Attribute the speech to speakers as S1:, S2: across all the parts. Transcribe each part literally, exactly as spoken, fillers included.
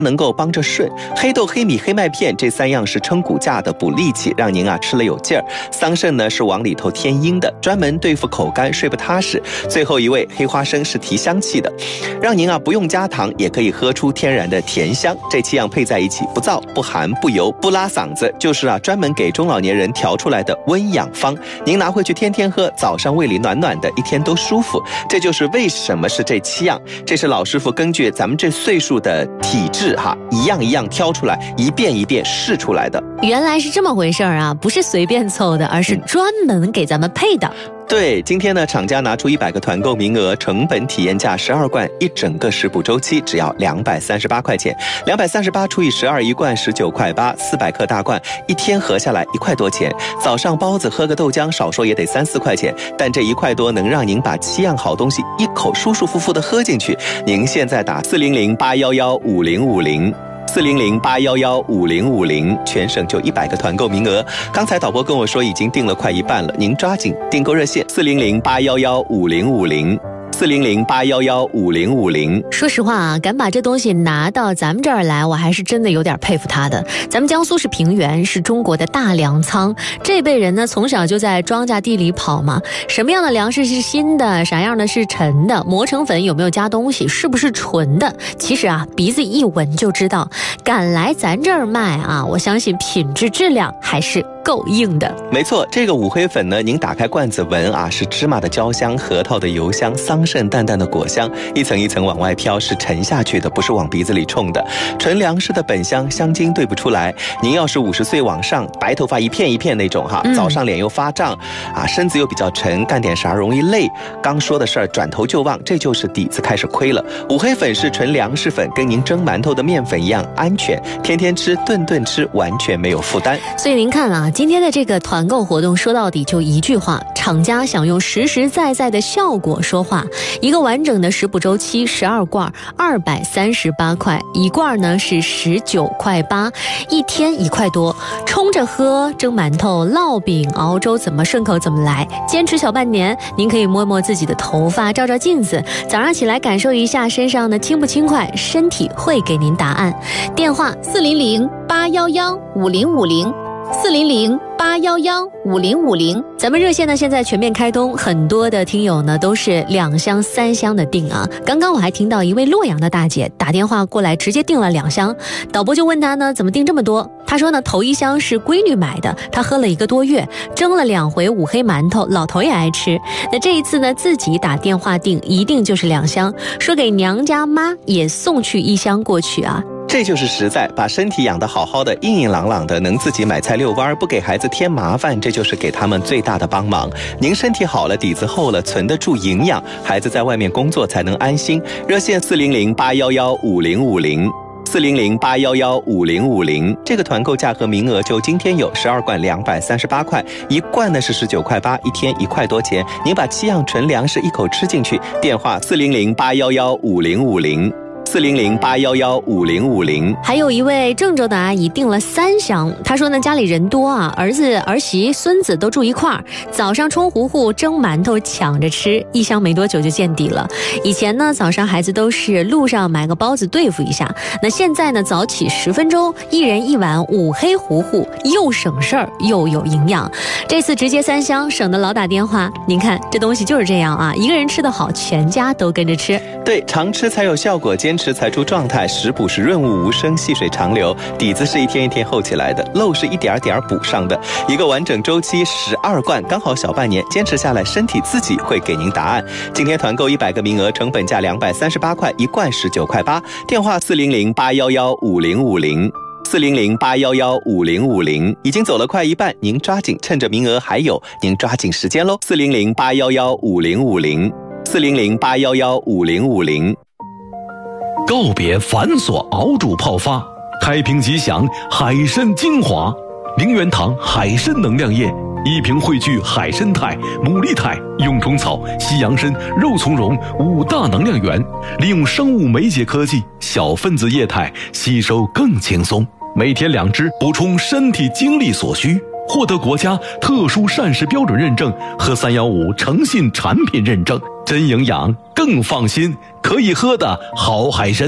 S1: 能够帮着顺。黑豆、黑米、黑麦片这三样是撑骨架的，补力气，让您啊吃了有劲儿。桑葚呢是往里头添阴的，专门对付口干睡不踏实。最后一味黑花生是提香气的，让您啊不用加糖也可以喝出天然的甜香。这七样配在一起，不燥不寒不油不拉嗓子，就是啊专门给中老年人调出来的温养方。您拿回去天天喝，早上胃里暖暖的，一天都舒服。这就是为什么是这七样，这是老师傅根据咱们这岁数的体质哈，一样一样挑出来，一遍一遍试出来的。
S2: 原来是这么回事啊，不是随便凑的，而是专门给咱们配的。嗯
S1: 对，今天呢，厂家拿出一百个团购名额，成本体验价十二罐，一整个食补周期只要两百三十八块钱，两百三十八除以十二，一罐十九块八，四百克大罐，一天合下来一块多钱。早上包子喝个豆浆，少说也得三四块钱，但这一块多能让您把七样好东西一口舒舒服服的喝进去。您现在打四零零八幺幺五零五零。四零零八幺幺五零五零，全省就一百个团购名额。刚才导播跟我说已经订了快一半了，您抓紧订购热线四零零八幺幺五零五零。四零零八幺幺五零五零。
S2: 说实话啊，敢把这东西拿到咱们这儿来，我还是真的有点佩服他的。咱们江苏是平原，是中国的大粮仓，这辈人呢从小就在庄稼地里跑嘛，什么样的粮食是新的，啥样的是陈的，磨成粉有没有加东西，是不是纯的，其实啊鼻子一闻就知道。敢来咱这儿卖啊，我相信品质质量还是够硬的。
S1: 没错，这个五黑粉呢，您打开罐子闻啊，是芝麻的焦香，核桃的油香，桑葚淡淡的果香，一层一层往外飘，是沉下去的，不是往鼻子里冲的。纯粮食的本香，香精兑不出来。您要是五十岁往上，白头发一片一片那种哈，早上脸又发胀啊，身子又比较沉，干点啥容易累。刚说的事儿转头就忘，这就是底子开始亏了。五黑粉是纯粮食粉，跟您蒸馒头的面粉一样安全，天天吃，顿顿吃，完全没有负担。
S2: 所以您看啊，今天的这个团购活动说到底就一句话，厂家想用实实在在的效果说话。一个完整的食补周期十二罐，二百三十八块，一罐呢是十九块八，一天一块多，冲着喝，蒸馒头、烙饼、熬粥，怎么顺口怎么来。坚持小半年，您可以摸摸自己的头发，照照镜子，早上起来感受一下身上的轻不轻快，身体会给您答案。电话四零零八幺幺五零五零。四零零八幺幺五零五零，咱们热线呢现在全面开通，很多的听友呢都是两箱三箱的订啊。刚刚我还听到一位洛阳的大姐打电话过来，直接订了两箱，导播就问她呢怎么订这么多，她说呢头一箱是闺女买的，她喝了一个多月，蒸了两回五黑馒头，老头也爱吃。那这一次呢自己打电话订，一定就是两箱，说给娘家妈也送去一箱过去啊。
S1: 这就是实在，把身体养得好好的，硬硬朗朗的，能自己买菜遛弯，不给孩子添麻烦，这就是给他们最大的帮忙。您身体好了，底子厚了，存得住营养，孩子在外面工作才能安心。热线四零零八幺幺五零五零。四零零八幺幺五零五零，这个团购价和名额就今天有，十二罐两百三十八块，一罐呢是十九块八，一天一块多钱。您把七样纯粮食一口吃进去。电话四零零八幺幺五零五零。四零零八幺幺五零五零。
S2: 还有一位郑州的阿姨订了三箱，她说呢家里人多啊，儿子儿媳孙子都住一块儿，早上冲糊糊蒸馒头抢着吃，一箱没多久就见底了。以前呢早上孩子都是路上买个包子对付一下，那现在呢早起十分钟，一人一碗五黑糊糊，又省事儿又有营养。这次直接三箱，省得老打电话。您看这东西就是这样啊，一个人吃得好，全家都跟着吃。
S1: 对，常吃才有效果，坚持才出状态，食补是润物无声，细水长流，底子是一天一天厚起来的，漏是一点点补上的。一个完整周期十二罐，刚好小半年，坚持下来，身体自己会给您答案。今天团购一百个名额，成本价两百三十八块，一罐十九块八。电话四零零八幺幺五零五零。四零零八幺幺五零五零，已经走了快一半，您抓紧，趁着名额还有，您抓紧时间喽。四零零八幺幺五零五零。四零零八幺幺五零五零。
S3: 告别繁琐熬煮泡发，开瓶即享海参精华。灵源堂海参能量液，一瓶汇聚海参肽、牡蛎肽、蛹虫草、西洋参、肉苁蓉五大能量源，利用生物酶解科技，小分子液态吸收更轻松。每天两支，补充身体精力所需，获得国家特殊膳食标准认证和三一五诚信产品认证，真营养更放心，可以喝的好海参。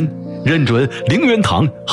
S3: 认准凌源堂